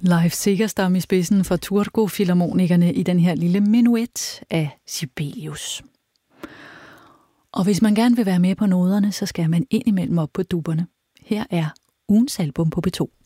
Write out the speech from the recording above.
Leif Segerstam i spidsen for Turco-filharmonikerne i den her lille menuet af Sibelius. Og hvis man gerne vil være med på noderne, så skal man indimellem op på dupperne. Her er ugens album på P2.